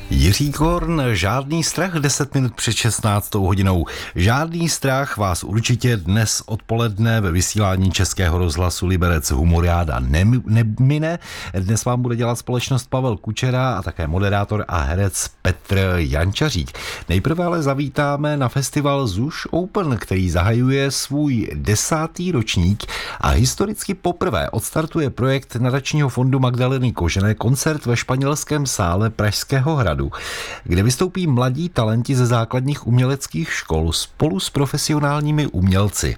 Jiří Korn, žádný strach, 10 minut před 16. hodinou. Žádný strach vás určitě dnes odpoledne ve vysílání Českého rozhlasu Liberec humoriáda nemine. Dnes vám bude dělat společnost Pavel Kučera a také moderátor a herec Petr Jančařík. Nejprve ale zavítáme na festival ZUŠ Open, který zahajuje svůj 10. ročník a historicky poprvé odstartuje projekt nadačního fondu Magdaleny Kožené koncert ve španělském sále Pražského hradu, kde vystoupí mladí talenti ze základních uměleckých škol spolu s profesionálními umělci.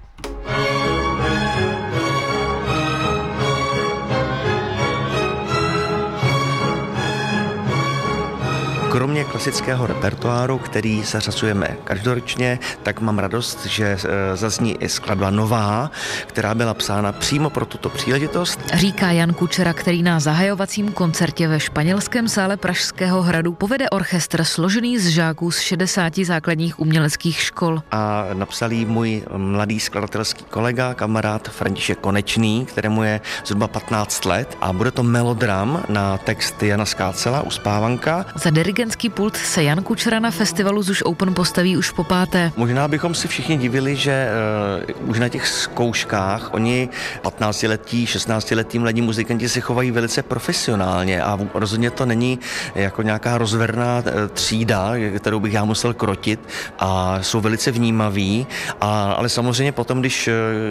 Kromě klasického repertoáru, který zařazujeme každoročně, tak mám radost, že zazní i skladba nová, která byla psána přímo pro tuto příležitost. Říká Jan Kučera, který na zahajovacím koncertě ve španělském sále Pražského hradu povede orchestr složený z žáků z 60 základních uměleckých škol. A napsal jí můj mladý skladatelský kolega, kamarád František Konečný, kterému je zhruba 15 let, a bude to melodram na text Jana Skácela, Uspávanka. Za dirigentský pult se Jan Kučera na festivalu ZUŠ Open postaví už po páté. Možná bychom si všichni divili, že už na těch zkouškách oni 15letí, 16letí mladí muzikanti se chovají velice profesionálně a rozhodně to není jako nějaká rozverná třída, kterou bych já musel krotit, a jsou velice vnímaví, ale samozřejmě potom, když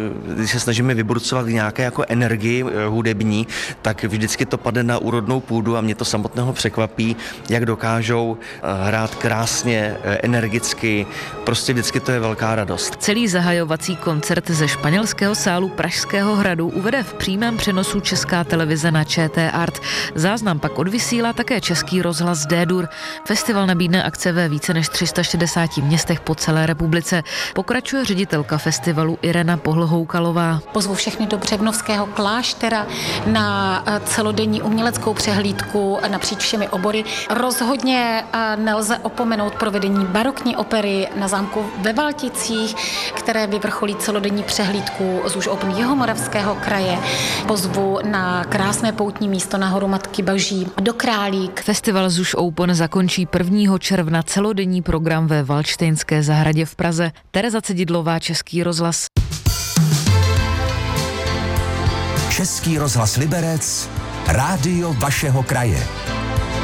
se snažíme vyburcovat nějaké jako energii hudební, tak vždycky to padne na úrodnou půdu a mě to samotného překvapí, jak dokážou hrát krásně, energicky, prostě vždycky to je velká radost. Celý zahajovací koncert ze španělského sálu Pražského hradu uvede v přímém přenosu Česká televize na ČT Art. Záznam pak odvysílá také Český rozhlas D-Dur. Festival nabídne akce ve více než 360 městech po celé republice. Pokračuje ředitelka festivalu Irena Pohlhoukalová. Pozvu všechny do Břevnovského kláštera na celodenní uměleckou přehlídku napříč všemi obory. Rozhodně nelze opomenout provedení barokní opery na zámku ve Valticích, které vyvrcholí celodenní přehlídku z ZUŠ Open Jihomoravského kraje. Pozvu na krásné poutní místo na horu Matky Boží do Králík. Festival ZUŠ Open zakončí 1. června celodenní program ve Valdštejnské zahradě v Praze. Tereza Cedidlová, Český rozhlas. Český rozhlas Liberec, rádio vašeho kraje.